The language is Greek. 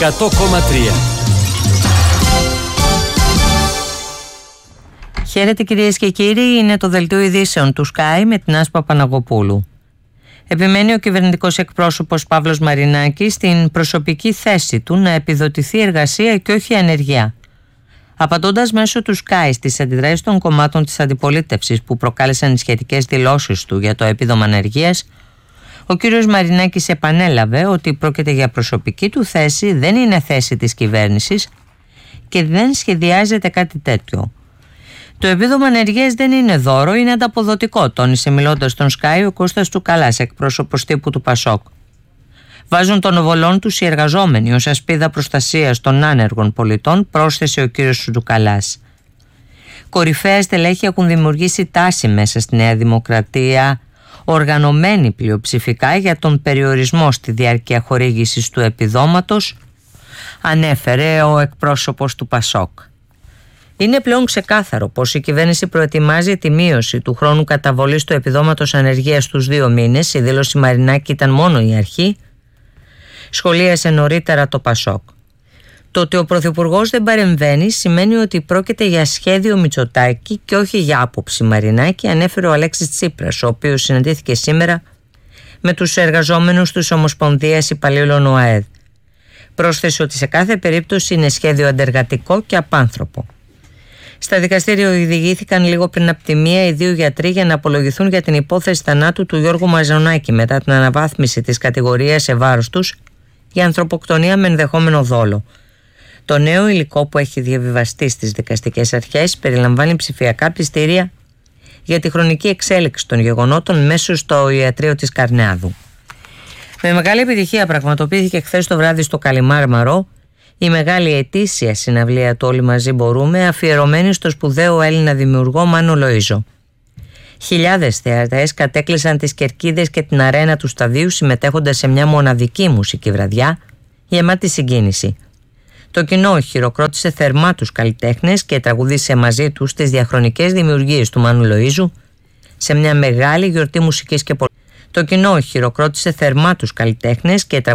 100,3. Χαίρετε κυρίες και κύριοι, είναι το δελτίο ειδήσεων του Sky με την Άσπα Παναγοπούλου. Επιμένει ο κυβερνητικός εκπρόσωπος Παύλος Μαρινάκης στην προσωπική θέση του να επιδοτηθεί εργασία και όχι ανεργία. Απαντώντας μέσω του Sky στις αντιδράσεις των κομμάτων της αντιπολίτευσης που προκάλεσαν οι σχετικές δηλώσεις του για το επίδομα ανεργίας, ο κύριος Μαρινάκης επανέλαβε ότι πρόκειται για προσωπική του θέση, δεν είναι θέση της κυβέρνησης και δεν σχεδιάζεται κάτι τέτοιο. Το επίδομα ανεργίας δεν είναι δώρο, είναι ανταποδοτικό, τόνισε μιλώντας στον Sky ο Κώστας Τσουκαλάς, εκπρόσωπος τύπου του Πασόκ. Βάζουν τον οβολόν τους οι εργαζόμενοι ως ασπίδα προστασίας των άνεργων πολιτών, πρόσθεσε ο κύριος Τσουκαλάς. Κορυφαία στελέχη έχουν δημιουργήσει τάση μέσα στη Νέα Δημοκρατία, οργανωμένη πλειοψηφικά, για τον περιορισμό στη διάρκεια χορήγησης του επιδόματος, ανέφερε ο εκπρόσωπος του Πασόκ. Είναι πλέον ξεκάθαρο πως η κυβέρνηση προετοιμάζει τη μείωση του χρόνου καταβολής του επιδόματος ανεργίας στους 2 μήνες. Η δήλωση Μαρινάκη ήταν μόνο η αρχή, σχολίασε νωρίτερα το Πασόκ. Το ότι ο Πρωθυπουργός δεν παρεμβαίνει σημαίνει ότι πρόκειται για σχέδιο Μητσοτάκη και όχι για άποψη Μαρινάκη, ανέφερε ο Αλέξης Τσίπρας, ο οποίος συναντήθηκε σήμερα με τους εργαζόμενους της Ομοσπονδίας Υπαλλήλων ΟΑΕΔ. Πρόσθεσε ότι σε κάθε περίπτωση είναι σχέδιο αντεργατικό και απάνθρωπο. Στα δικαστήρια οδηγήθηκαν λίγο πριν από τη 1 οι 2 γιατροί για να απολογηθούν για την υπόθεση θανάτου του Γιώργου Μαζονάκη μετά την αναβάθμιση της κατηγορίας σε βάρος τους για ανθρωποκτονία με ενδεχόμενο δόλο. Το νέο υλικό που έχει διαβιβαστεί στις δικαστικές αρχές περιλαμβάνει ψηφιακά πιστήρια για τη χρονική εξέλιξη των γεγονότων μέσω στο ιατρείο της Καρνεάδου. Με μεγάλη επιτυχία πραγματοποιήθηκε χθες το βράδυ στο Καλιμάρμαρο η μεγάλη ετήσια συναυλία του Όλοι Μαζί Μπορούμε, αφιερωμένη στο σπουδαίο Έλληνα δημιουργό Μάνο Λοΐζο. Χιλιάδες θεατές κατέκλυσαν τις κερκίδες και την αρένα του σταδίου, συμμετέχοντας σε μια μοναδική μουσική βραδιά γεμάτη συγκίνηση. Το κοινό χειροκρότησε θερμά τους καλλιτέχνες και τραγουδίσε μαζί τους τις διαχρονικές δημιουργίες του Μάνου Λοΐζου σε μια μεγάλη γιορτή μουσικής και πολιτικής. Το κοινό χειροκρότησε θερμά τους καλλιτέχνες και